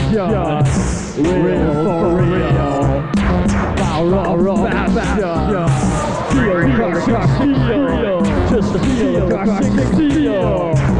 fashion, real for real. Raw fashion, feel crushing steel, just to feel crushing steel.